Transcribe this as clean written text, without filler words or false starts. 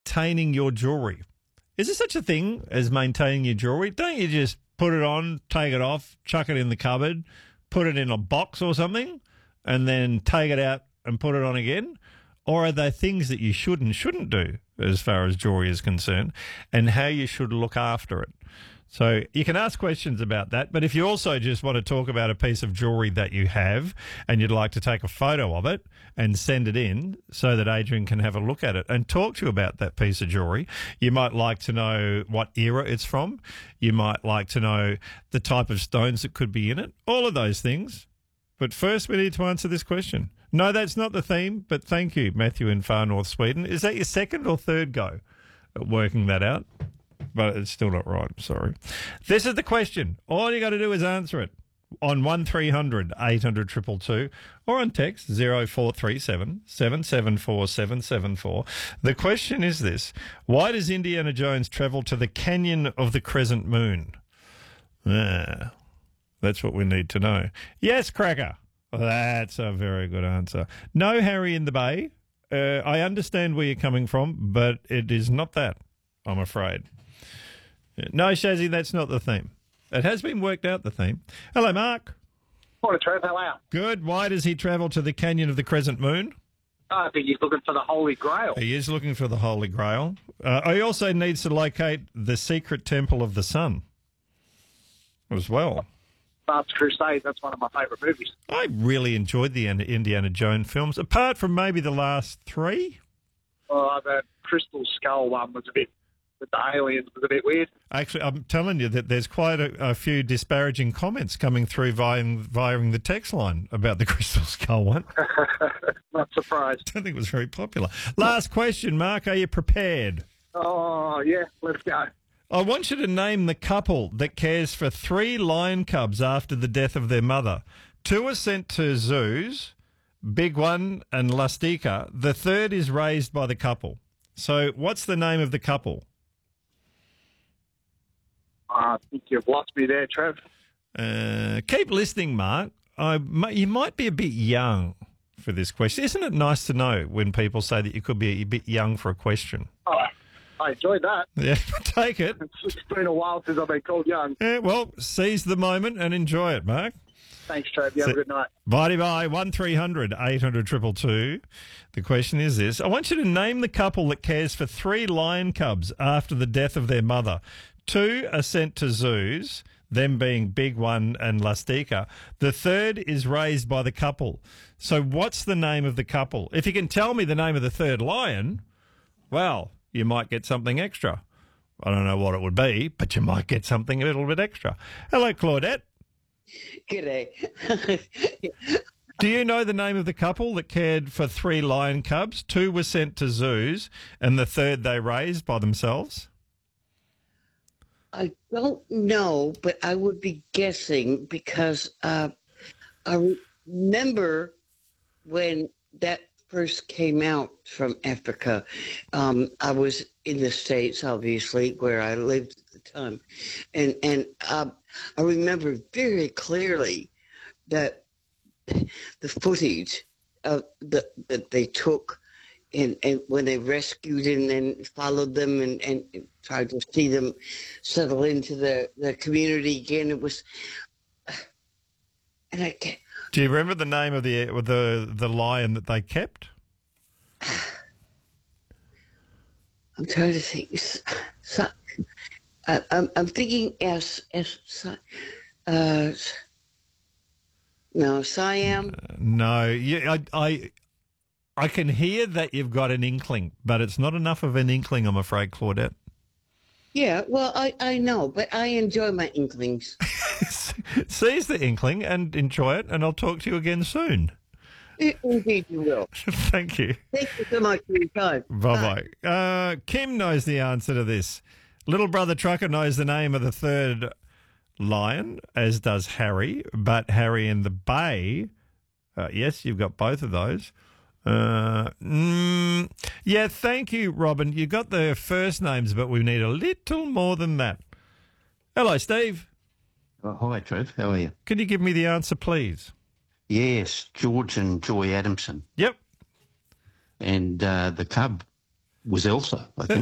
maintaining your jewellery. Is there such a thing as maintaining your jewellery? Don't you just put it on, take it off, chuck it in the cupboard, put it in a box or something, and then take it out and put it on again? Or are there things that you should and shouldn't do as far as jewellery is concerned, and how you should look after it? So you can ask questions about that, but if you also just want to talk about a piece of jewellery that you have and you'd like to take a photo of it and send it in so that Adrian can have a look at it and talk to you about that piece of jewellery, you might like to know what era it's from. You might like to know the type of stones that could be in it, all of those things. But first we need to answer this question. No, that's not the theme, but thank you, Matthew in far north Sweden. Is that your second or third go at working that out? But it's still not right, sorry. This is the question. All you got to do is answer it on 1300 800 222 or on text 0437 774 774. The question is this: why does Indiana Jones travel to the Canyon of the Crescent Moon? That's what we need to know. Yes, Cracker. That's a very good answer. No, Harry in the Bay. I understand where you're coming from, but it is not that, I'm afraid. No, Shazzy, that's not the theme. It has been worked out, the theme. Hello, Mark. Morning, Trev. How are you? Good. Why does he travel to the Canyon of the Crescent Moon? I think he's looking for the Holy Grail. He is looking for the Holy Grail. He also needs to locate the secret Temple of the Sun as well. Last Crusade, that's one of my favourite movies. I really enjoyed the Indiana Jones films, apart from maybe the last three. The Crystal Skull one was a bit, with the aliens, was a bit weird. Actually, I'm telling you that there's quite a few disparaging comments coming through via the text line about the Crystal Skull one. Not surprised. I don't think it was very popular. Last question, Mark. Are you prepared? Oh, yeah, let's go. I want you to name the couple that cares for 3 lion cubs after the death of their mother. 2 are sent to zoos, Big One and Lustica. The third is raised by the couple. So what's the name of the couple? I think you've lost me there, Trev. Keep listening, Mark. You might be a bit young for this question. Isn't it nice to know when people say that you could be a bit young for a question? Oh, I enjoyed that. Yeah, take it. It's been a while since I've been called young. Yeah, well, seize the moment and enjoy it, Mark. Thanks, Trev. You have a good night. Bye. 1300 800 222. The question is this. I want you to name the couple that cares for 3 lion cubs after the death of their mother. 2 are sent to zoos, them being Big One and Lustica. The third is raised by the couple. So what's the name of the couple? If you can tell me the name of the third lion, well, you might get something extra. I don't know what it would be, but you might get something a little bit extra. Hello, Claudette. G'day. Do you know the name of the couple that cared for 3 lion cubs? 2 were sent to zoos, and the third they raised by themselves? I don't know, but I would be guessing because I remember when that first came out from Africa. I was in the States, obviously, where I lived at the time. And I remember very clearly that the footage that they took and when they rescued and then followed them and tried to see them settle into the community again. It was, and I can't. Do you remember the name of the lion that they kept? I'm trying to think. I'm thinking no, Siam. No, I can hear that you've got an inkling, but it's not enough of an inkling, I'm afraid, Claudette. Yeah, well, I know, but I enjoy my inklings. Seize the inkling and enjoy it, and I'll talk to you again soon. Indeed you will. Thank you. Thank you so much for your time. Bye-bye. Kim knows the answer to this. Little brother Trucker knows the name of the third lion, as does Harry, but Harry in the Bay, yes, you've got both of those. Yeah, thank you, Robin. You got the first names, but we need a little more than that. Hello, Steve. Hi, Trev. How are you? Can you give me the answer, please? Yes, George and Joy Adamson. Yep. And the cub was Elsa, I think.